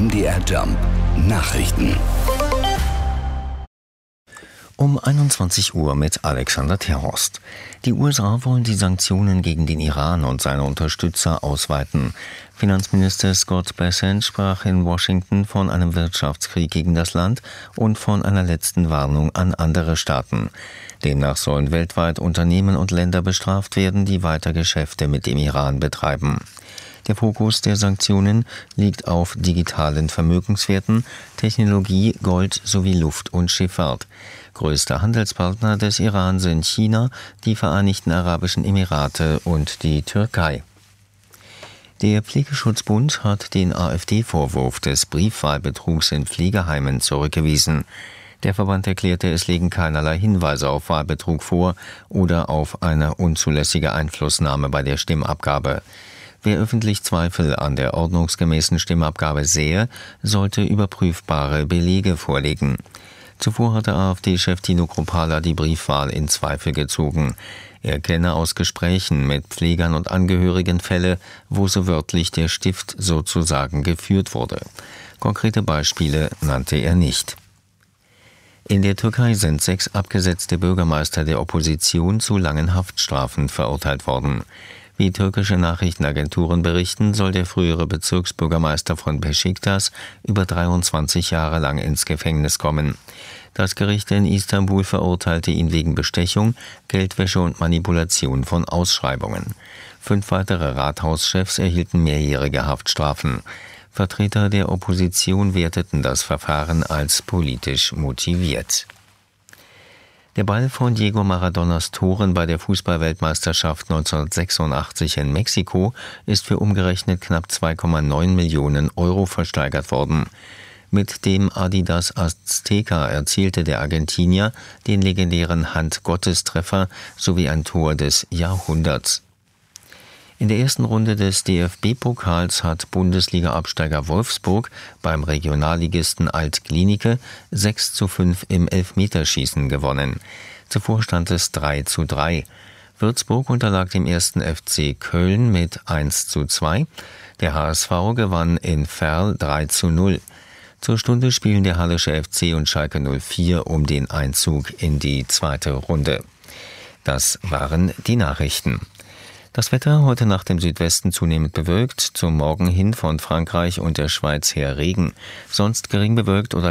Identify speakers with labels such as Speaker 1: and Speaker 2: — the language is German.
Speaker 1: MDR Jump Nachrichten.
Speaker 2: Um 21 Uhr mit Alexander Terhorst. Die USA wollen die Sanktionen gegen den Iran und seine Unterstützer ausweiten. Finanzminister Scott Bessent sprach in Washington von einem Wirtschaftskrieg gegen das Land und von einer letzten Warnung an andere Staaten. Demnach sollen weltweit Unternehmen und Länder bestraft werden, die weiter Geschäfte mit dem Iran betreiben. Der Fokus der Sanktionen liegt auf digitalen Vermögenswerten, Technologie, Gold sowie Luft- und Schifffahrt. Größte Handelspartner des Iran sind China, die Vereinigten Arabischen Emirate und die Türkei. Der Pflegeschutzbund hat den AfD-Vorwurf des Briefwahlbetrugs in Pflegeheimen zurückgewiesen. Der Verband erklärte, es liegen keinerlei Hinweise auf Wahlbetrug vor oder auf eine unzulässige Einflussnahme bei der Stimmabgabe. Wer öffentlich Zweifel an der ordnungsgemäßen Stimmabgabe sähe, sollte überprüfbare Belege vorlegen. Zuvor hatte AfD-Chef Tino Kruppala die Briefwahl in Zweifel gezogen. Er kenne aus Gesprächen mit Pflegern und Angehörigen Fälle, wo so wörtlich der Stift sozusagen geführt wurde. Konkrete Beispiele nannte er nicht. In der Türkei sind 6 abgesetzte Bürgermeister der Opposition zu langen Haftstrafen verurteilt worden. Wie türkische Nachrichtenagenturen berichten, soll der frühere Bezirksbürgermeister von Beşiktaş über 23 Jahre lang ins Gefängnis kommen. Das Gericht in Istanbul verurteilte ihn wegen Bestechung, Geldwäsche und Manipulation von Ausschreibungen. 5 weitere Rathauschefs erhielten mehrjährige Haftstrafen. Vertreter der Opposition werteten das Verfahren als politisch motiviert. Der Ball von Diego Maradonas Toren bei der Fußball-Weltmeisterschaft 1986 in Mexiko ist für umgerechnet knapp 2,9 Millionen Euro versteigert worden. Mit dem Adidas Azteca erzielte der Argentinier den legendären Hand-Gottes-Treffer sowie ein Tor des Jahrhunderts. In der ersten Runde des DFB-Pokals hat Bundesliga-Absteiger Wolfsburg beim Regionalligisten Alt-Glienicke 6:5 im Elfmeterschießen gewonnen. Zuvor stand es 3:3. Würzburg unterlag dem 1. FC Köln mit 1:2. Der HSV gewann in Verl 3:0. Zur Stunde spielen der Hallische FC und Schalke 04 um den Einzug in die zweite Runde. Das waren die Nachrichten. Das Wetter heute Nacht im Südwesten zunehmend bewölkt, zum Morgen hin von Frankreich und der Schweiz her Regen, sonst gering bewölkt oder